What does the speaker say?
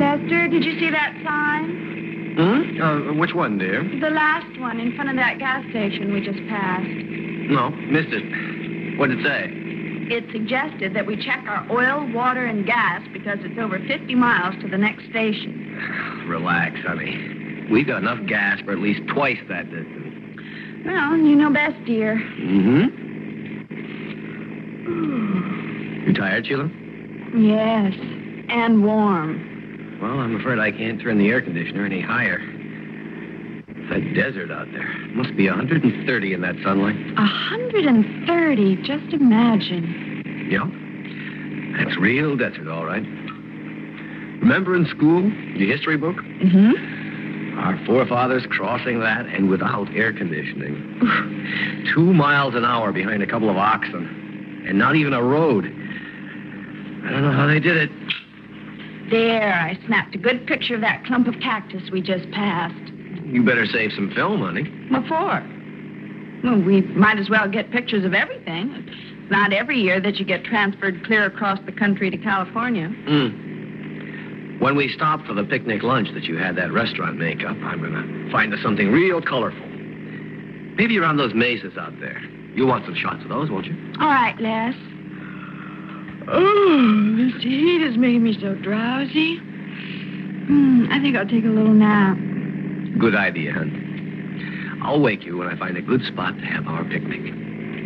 Lester, did you see that sign? Which one, dear? The last one in front of that gas station we just passed. No, missed it. What did it say? It suggested that we check our oil, water, and gas because it's over 50 miles to the next station. Relax, honey. We've got enough gas for at least twice that distance. Well, you know best, dear. Mm-hmm. You tired, Sheila? Yes, and warm. Well, I'm afraid I can't turn the air conditioner any higher. It's a desert out there. Must be 130 in that sunlight. 130, just imagine. Yeah. That's real desert, all right. Remember in school, your history book? Mm-hmm. Our forefathers crossing that and without air conditioning. 2 miles an hour behind a couple of oxen. And not even a road. I don't know how they did it. There, I snapped a good picture of that clump of cactus we just passed. You better save some film, honey. What for? Well, we might as well get pictures of everything. It's not every year that you get transferred clear across the country to California. When we stop for the picnic lunch that you had that restaurant make up, I'm going to find us something real colorful. Maybe around those mesas out there. You'll want some shots of those, won't you? All right, Les. Oh, this heat is making me so drowsy. I think I'll take a little nap. Good idea, hon. I'll wake you when I find a good spot to have our picnic.